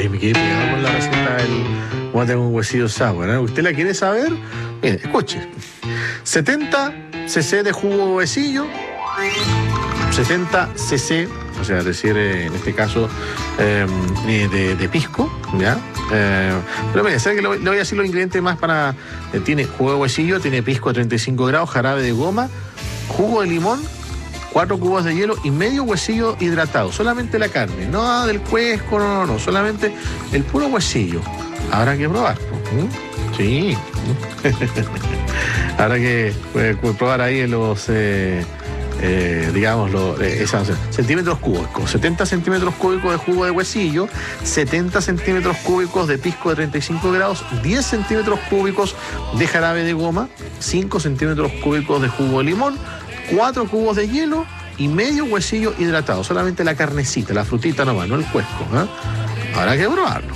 Me quedé pegado con la receta del guate con huesillo sour, ¿eh? ¿Usted la quiere saber? Mire, escuche. 70 cc de jugo de huesillo, 70 cc, o sea, es decir, en este caso, de pisco, ¿ya? Pero mire, ¿sabe que le voy a decir los ingredientes más para... tiene jugo de huesillo, tiene pisco de 35 grados, jarabe de goma, jugo de limón, 4 cubos de hielo y medio huesillo hidratado. Solamente la carne, no del cuesco, no, solamente el puro huesillo. Habrá que probar. Sí. Habrá que probar ahí los, centímetros cúbicos. 70 centímetros cúbicos de jugo de huesillo, 70 centímetros cúbicos de pisco de 35 grados, 10 centímetros cúbicos de jarabe de goma, 5 centímetros cúbicos de jugo de limón, 4 cubos de hielo y medio huesillo hidratado. Solamente la carnecita, la frutita nomás, no el cuesco. Habrá que probarlo.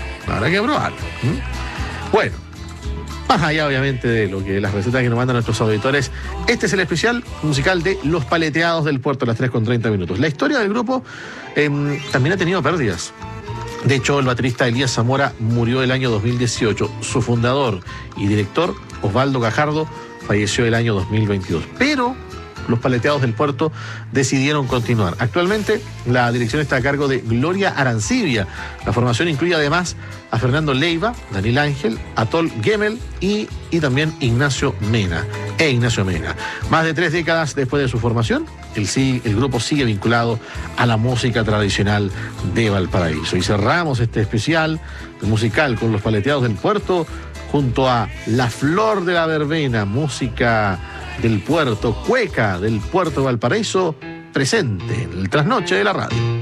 Bueno, más allá obviamente de lo que las recetas que nos mandan nuestros auditores, este es el especial musical de Los Paleteados del Puerto a las 3:30. La historia del grupo también ha tenido pérdidas. De hecho, el baterista Elías Zamora murió el año 2018. Su fundador y director, Osvaldo Gajardo, falleció el año 2022. Pero Los Paleteados del Puerto decidieron continuar. Actualmente, la dirección está a cargo de Gloria Arancibia. La formación incluye además a Fernando Leiva, Daniel Ángel, Atol Gemel y también Ignacio Mena. Más de 3 décadas después de su formación, el grupo sigue vinculado a la música tradicional de Valparaíso. Y cerramos este especial musical con Los Paleteados del Puerto junto a La Flor de la Verbena, música del puerto, cueca del puerto de Valparaíso, presente en el trasnoche de la radio.